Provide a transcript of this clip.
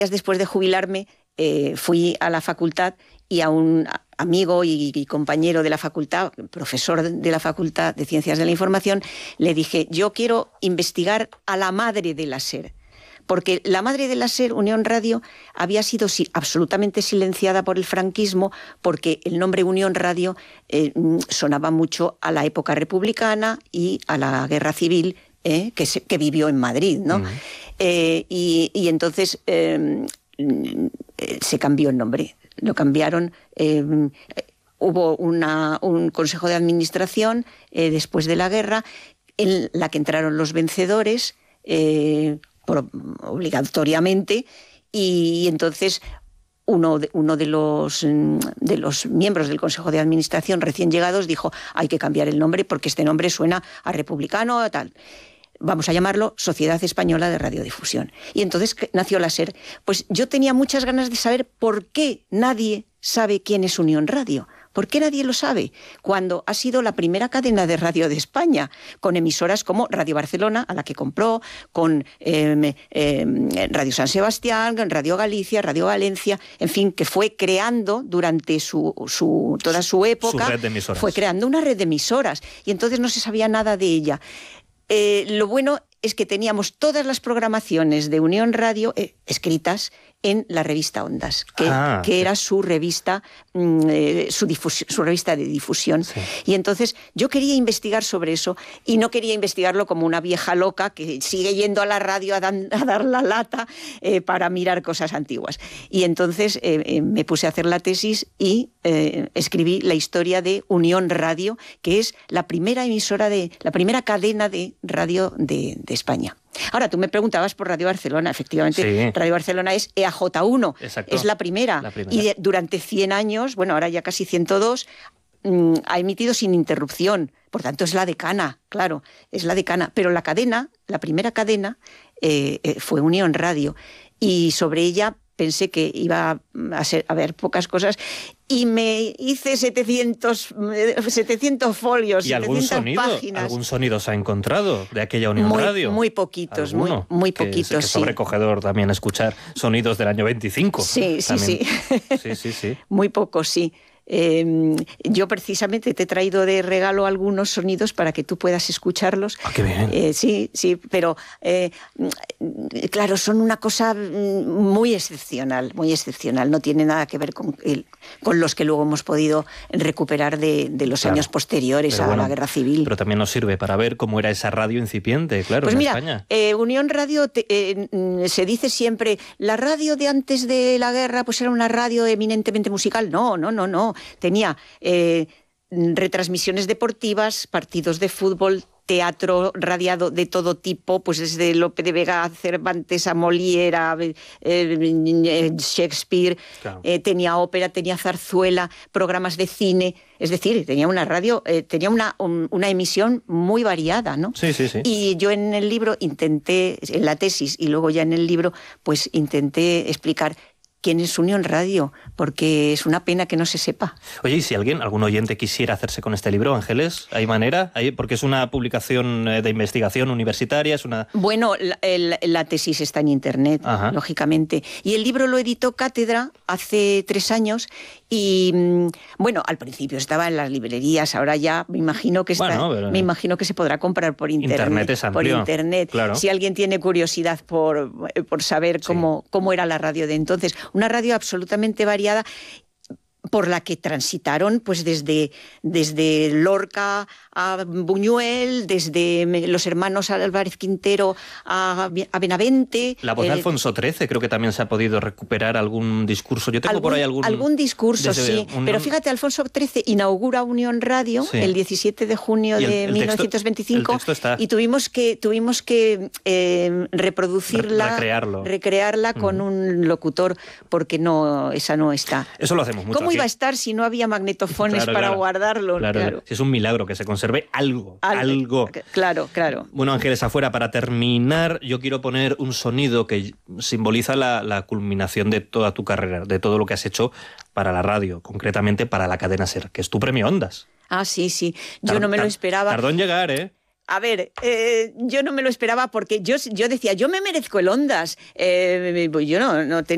después de jubilarme, fui a la facultad y a un amigo y compañero de la facultad, profesor de la Facultad de Ciencias de la Información, le dije, yo quiero investigar a la madre de la SER. Porque la madre de la SER, Unión Radio, había sido absolutamente silenciada por el franquismo, porque el nombre Unión Radio sonaba mucho a la época republicana y a la guerra civil que vivió en Madrid, ¿no? Uh-huh. Y entonces se cambió el nombre. Lo cambiaron. Hubo un consejo de administración después de la guerra, en la que entraron los vencedores, obligatoriamente, y entonces uno de los miembros del Consejo de Administración recién llegados dijo, hay que cambiar el nombre porque este nombre suena a republicano, a tal. Vamos a llamarlo Sociedad Española de Radiodifusión. Y entonces nació la SER. Pues yo tenía muchas ganas de saber por qué nadie sabe quién es Unión Radio. ¿Por qué nadie lo sabe? Cuando ha sido la primera cadena de radio de España, con emisoras como Radio Barcelona, a la que compró, con Radio San Sebastián, Radio Galicia, Radio Valencia, en fin, que fue creando durante toda su época, su red de emisoras. Fue creando una red de emisoras, y entonces no se sabía nada de ella. Lo bueno es que teníamos todas las programaciones de Unión Radio escritas en la revista Ondas, que era su revista, su revista de difusión. Sí. Y entonces yo quería investigar sobre eso, y no quería investigarlo como una vieja loca que sigue yendo a la radio a dar la lata para mirar cosas antiguas. Y entonces me puse a hacer la tesis y escribí la historia de Unión Radio, que es la primera cadena de radio de España. Ahora, tú me preguntabas por Radio Barcelona. Efectivamente, sí. Radio Barcelona es EAJ1. Exacto. Es la primera. Y durante 100 años, bueno, ahora ya casi 102, ha emitido sin interrupción. Por tanto, es la decana, claro, es la decana. Pero la primera cadena, fue Unión Radio. Y sobre ella pensé que iba a haber pocas cosas, y me hice 700 folios, ¿Y 700 páginas. ¿Algún sonido se ha encontrado de aquella Unión Radio? Muy poquitos, muy poquitos. Que es sobrecogedor también escuchar sonidos del año 25. Sí. Sí. Muy pocos, sí. Yo precisamente te he traído de regalo algunos sonidos para que tú puedas escucharlos. ¡Ah, qué bien! Sí, pero claro, son una cosa muy excepcional. No tiene nada que ver con los que luego hemos podido recuperar de los años posteriores a la Guerra Civil. Pero también nos sirve para ver cómo era esa radio incipiente, claro, pues en mira, España. Unión Radio, se dice siempre, la radio de antes de la guerra pues era una radio eminentemente musical. No. Tenía retransmisiones deportivas, partidos de fútbol, teatro radiado de todo tipo, pues desde Lope de Vega a Cervantes, a Molière, a Shakespeare, claro. Tenía ópera, tenía zarzuela, programas de cine, es decir, tenía una radio, tenía una emisión muy variada, ¿no? Sí. Y yo en el libro intenté, en la tesis y luego ya en el libro, pues intenté explicar quién es Unión Radio, porque es una pena que no se sepa. Oye, y si algún oyente quisiera hacerse con este libro, Ángeles, ¿hay manera? Porque es una publicación de investigación universitaria, es una... Bueno, la tesis está en internet, Ajá. Lógicamente. Y el libro lo editó Cátedra hace 3 años y, bueno, al principio estaba en las librerías, ahora ya me imagino que me imagino que se podrá comprar por internet. Internet es amplio. Por internet. Claro. Si alguien tiene curiosidad por saber cómo era la radio de entonces. Una radio absolutamente variada, por la que transitaron pues desde Lorca a Buñuel, desde los hermanos Álvarez Quintero a Benavente. La voz de Alfonso XIII, creo que también se ha podido recuperar algún discurso. Yo tengo por ahí algún discurso, sí. Pero fíjate, Alfonso XIII inaugura Unión Radio el 17 de junio de 1925 y tuvimos que reproducirla, recrearla con un locutor, porque esa no está. Eso lo hacemos mucho. ¿Cómo iba a estar si no había magnetofones para guardarlo? Claro. Es un milagro que se conserve algo. Claro. Bueno, Ángeles, afuera, para terminar, yo quiero poner un sonido que simboliza la culminación de toda tu carrera, de todo lo que has hecho para la radio, concretamente para la cadena SER, que es tu premio Ondas. Ah, sí. Yo no me lo esperaba. Tardó en llegar, ¿eh? A ver, yo no me lo esperaba porque yo decía, yo me merezco el Ondas. Yo no tenía